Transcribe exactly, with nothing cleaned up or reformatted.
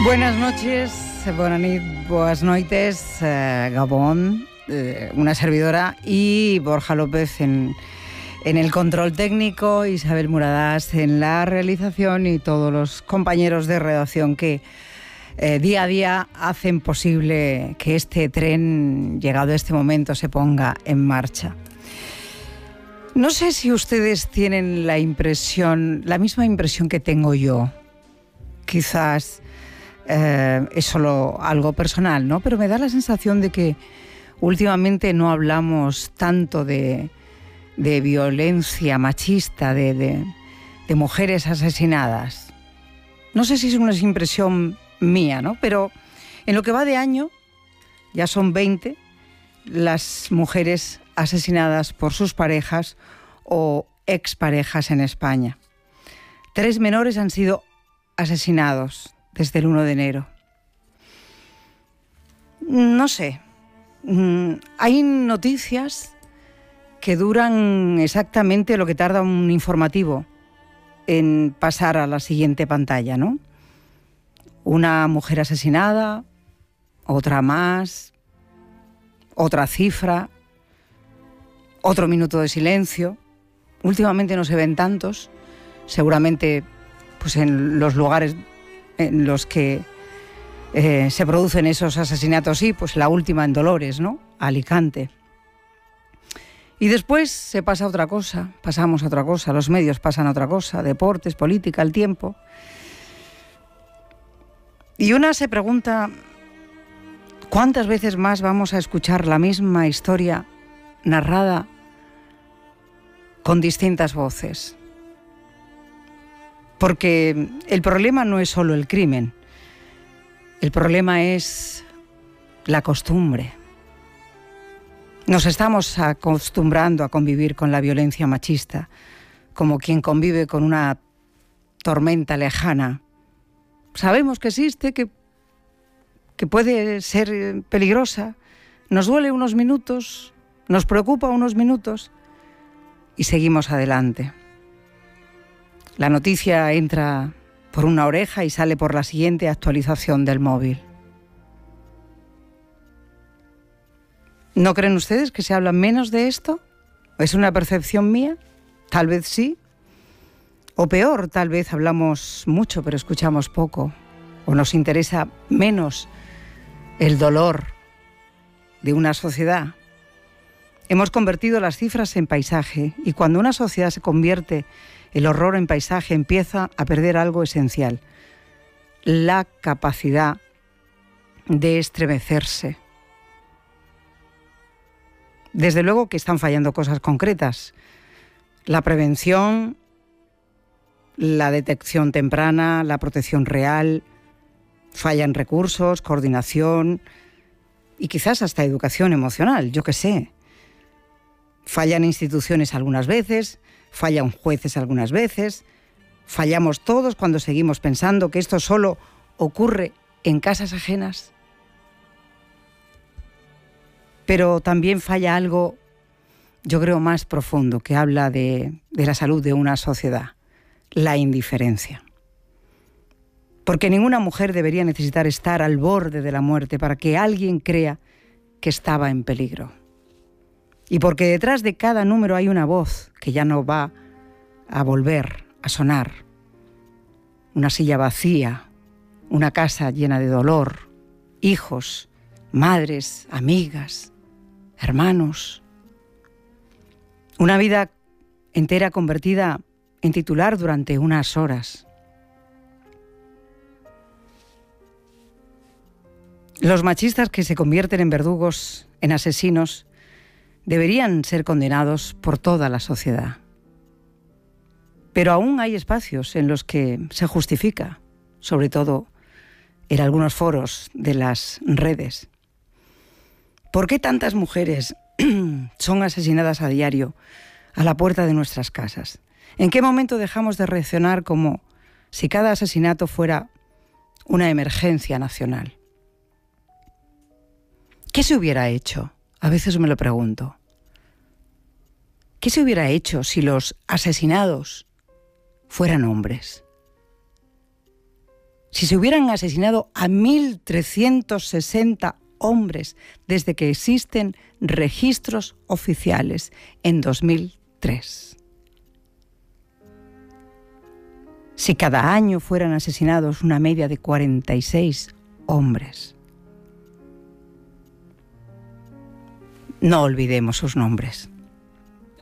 Buenas noches, bona nit, boas noites, eh, Gabón, eh, una servidora, y Borja López en, en el control técnico, Isabel Muradas en la realización y todos los compañeros de redacción que eh, día a día hacen posible que este tren, llegado a este momento, se ponga en marcha. No sé si ustedes tienen la impresión, la misma impresión que tengo yo, quizás Eh, es solo algo personal, ¿no? Pero me da la sensación de que últimamente no hablamos tanto de, de violencia machista, de, de, de mujeres asesinadas. No sé si es una impresión mía, ¿no? Pero en lo que va de año, ya son veinte las mujeres asesinadas por sus parejas o exparejas en España. Tres menores han sido asesinados desde el uno de enero. No sé, hay noticias que duran exactamente lo que tarda un informativo en pasar a la siguiente pantalla, ¿no? Una mujer asesinada, otra más, otra cifra, otro minuto de silencio. Últimamente no se ven tantos, seguramente pues en los lugares en los que eh, se producen esos asesinatos, sí, pues la última en Dolores, ¿no? Alicante. Y después se pasa a otra cosa, pasamos a otra cosa, los medios pasan a otra cosa, deportes, política, el tiempo. Y una se pregunta, ¿cuántas veces más vamos a escuchar la misma historia narrada con distintas voces? Porque el problema no es solo el crimen, el problema es la costumbre. Nos estamos acostumbrando a convivir con la violencia machista, como quien convive con una tormenta lejana. Sabemos que existe, que, que puede ser peligrosa, nos duele unos minutos, nos preocupa unos minutos y seguimos adelante. La noticia entra por una oreja y sale por la siguiente actualización del móvil. ¿No creen ustedes que se habla menos de esto? ¿Es una percepción mía? Tal vez sí. O peor, tal vez hablamos mucho pero escuchamos poco. O nos interesa menos el dolor de una sociedad. Hemos convertido las cifras en paisaje y cuando una sociedad se convierte el horror en paisaje empieza a perder algo esencial, la capacidad de estremecerse. Desde luego que están fallando cosas concretas. La prevención, la detección temprana, la protección real, fallan recursos, coordinación y quizás hasta educación emocional, yo qué sé. Fallan instituciones algunas veces, fallan jueces algunas veces, fallamos todos cuando seguimos pensando que esto solo ocurre en casas ajenas. Pero también falla algo, yo creo, más profundo, que habla de, de la salud de una sociedad, la indiferencia. Porque ninguna mujer debería necesitar estar al borde de la muerte para que alguien crea que estaba en peligro. Y porque detrás de cada número hay una voz que ya no va a volver a sonar. Una silla vacía, una casa llena de dolor, hijos, madres, amigas, hermanos. Una vida entera convertida en titular durante unas horas. Los machistas que se convierten en verdugos, en asesinos, deberían ser condenados por toda la sociedad. Pero aún hay espacios en los que se justifica, sobre todo en algunos foros de las redes. ¿Por qué tantas mujeres son asesinadas a diario a la puerta de nuestras casas? ¿En qué momento dejamos de reaccionar como si cada asesinato fuera una emergencia nacional? ¿Qué se hubiera hecho? A veces me lo pregunto. ¿Qué se hubiera hecho si los asesinados fueran hombres? si se hubieran asesinado a mil trescientos sesenta hombres desde que existen registros oficiales en dos mil tres. Si cada año fueran asesinados una media de cuarenta y seis hombres. No olvidemos sus nombres.